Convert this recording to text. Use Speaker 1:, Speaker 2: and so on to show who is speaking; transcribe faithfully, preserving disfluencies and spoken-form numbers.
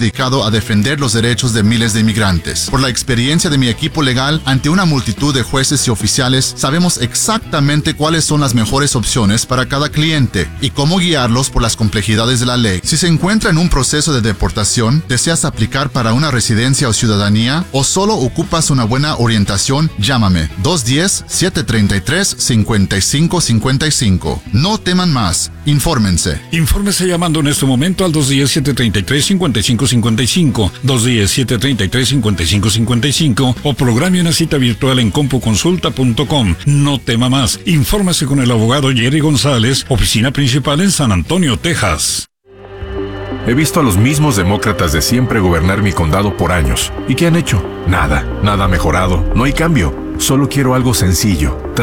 Speaker 1: dedicado a defender los derechos de miles de inmigrantes. Por la experiencia de mi equipo legal, ante una multitud de jueces y oficiales, sabemos exactamente cuáles son las mejores opciones para cada cliente y cómo guiarlos por las complejidades de la ley. Si se encuentra en un proceso de deportación, deseas aplicar para una residencia o ciudadanía, o solo ocupas una buena orientación, llámame dos uno cero, siete tres tres, cinco cinco cinco cinco. No teman más. Infórmense.
Speaker 2: Infórmese llamando en este momento al dos uno cero, siete tres tres, cinco cinco cinco cinco, dos uno cero, siete tres tres, cinco cinco cinco cinco o programe una cita virtual en compuconsulta punto com. No tema más. Infórmese con el abogado Jerry González, oficina principal en San Antonio, Texas.
Speaker 3: He visto a los mismos demócratas de siempre gobernar mi condado por años. ¿Y qué han hecho? Nada. Nada ha mejorado. No hay cambio. Solo quiero algo sencillo.